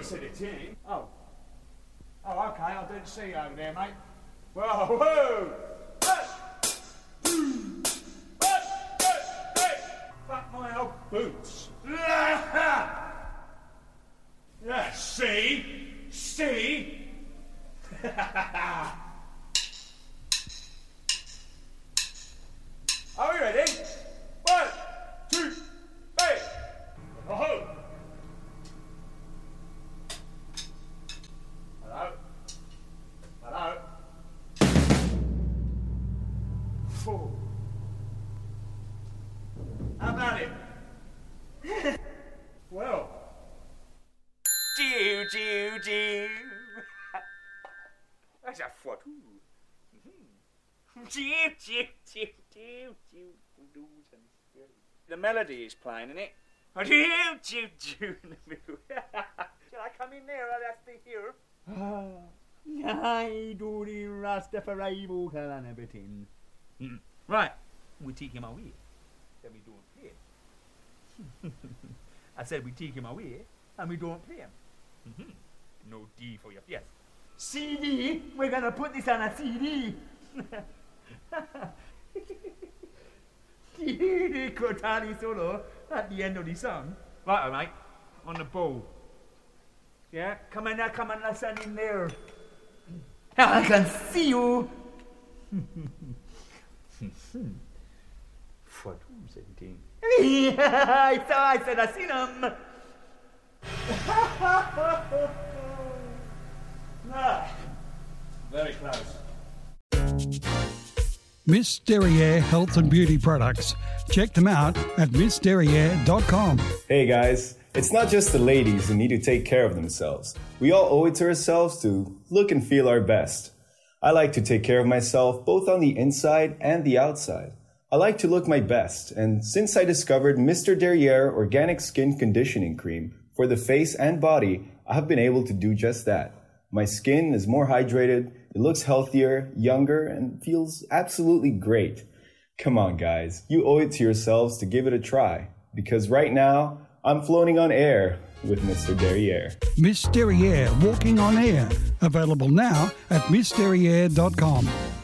said a tin. Oh. Oh, okay, I didn't see you over there, mate. Whoa, whoa! Fuck my old boots. Yeah, see? See? Are we ready? 1, 2, 3. Oh. Hello? Hello? Oh. How about it? Well. Dew. That's a foot. The melody is playing, isn't it? Dew in the middle. Shall I come in there? I'll have to hear. I do the Rastafari vocal and everything. Right, we take him away. Then we don't play him. I said we take him away and we don't play him. No D for your yes. CD, we're gonna put this on a CD. The Cortani solo at the end of the song. Right, mate, on the bow. Yeah, come on, listen in there. I can see you. For 217. I said I seen him. Very close. Miss Derriere Health and Beauty Products. Check them out at missderriere.com. Hey guys, it's not just the ladies who need to take care of themselves. We all owe it to ourselves to look and feel our best. I like to take care of myself both on the inside and the outside. I like to look my best, and since I discovered Mr. Derriere Organic Skin Conditioning Cream for the face and body, I have been able to do just that. My skin is more hydrated, it looks healthier, younger, and feels absolutely great. Come on guys, you owe it to yourselves to give it a try, because right now, I'm floating on air with Mr. Derriere. Miss Derriere Walking on Air. Available now at missderriere.com.